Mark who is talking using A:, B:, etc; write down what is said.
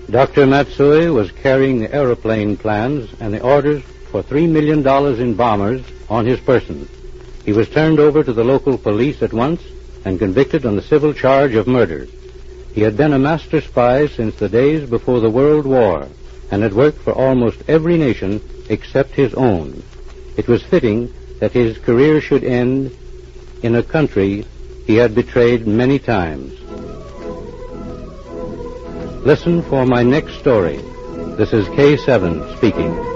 A: Dr. Matsui was carrying the aeroplane plans and the orders for $3 million in bombers on his person. He was turned over to the local police at once and convicted on the civil charge of murder. He had been a master spy since the days before the World War and had worked for almost every nation except his own. It was fitting that his career should end in a country he had betrayed many times. Listen for my next story. This is K7 speaking.